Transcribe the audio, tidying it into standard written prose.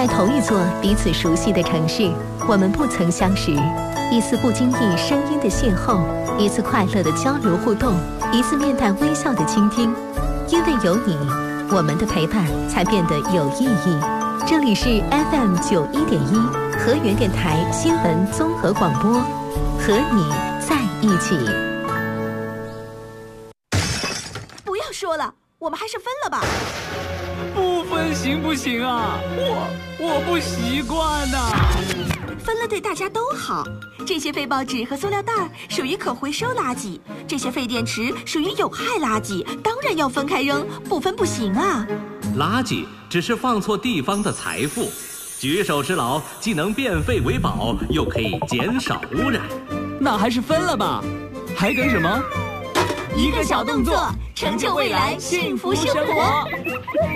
在同一座彼此熟悉的城市，我们不曾相识。一次不经意声音的邂逅，一次快乐的交流互动，一次面带微笑的倾听。因为有你，我们的陪伴才变得有意义。这里是 FM91.1河源电台新闻综合广播，和你在一起。 不要说了，我们还是分了吧。 不分行不行啊？我不习惯呐。 分了对大家都好。这些废报纸和塑料袋属于可回收垃圾，这些废电池属于有害垃圾，当然要分开扔，不分不行啊。 垃圾只是放错地方的财富，举手之劳既能变废为宝，又可以减少污染。 那还是分了吧，还等什么？ 一个小动作，成就未来幸福生活。